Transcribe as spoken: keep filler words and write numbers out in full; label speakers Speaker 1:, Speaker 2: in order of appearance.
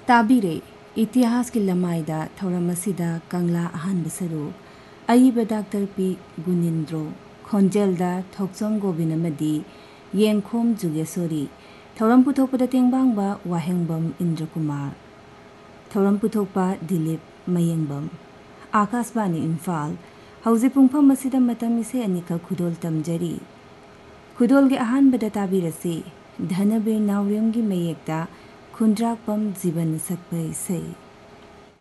Speaker 1: ताबीरे इतिहास की लमाइदा थौरमसिदा कंगला अहानब सरू अईब डॉक्टर पी गुनिंद्रो खोंजेलदा थोक्चोम गोबिनमदी येंखोम जुगेश्वरी थौरम पुथोकपदा तेंबांगबा वाहेंबम इंद्र कुमार थौरम पुथोकपा दिलीप मयेंबम आकाशवाणी इम्फाल हौजे पुंगफम मसिदा मतम इसे अनिका खुदोल तमजरी खुदोल के अहानबदा ताबीरसी धनबीर नावरेमगी मयेकता खुंद्राकपम जीवन सकपै सई।